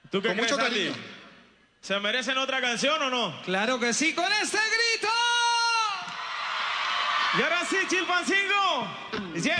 ¿Tú qué Con crees, mucho Andy? cariño. ¿Se merecen otra canción o no? Claro que sí, con este grito. Y ahora sí, Chilpancingo.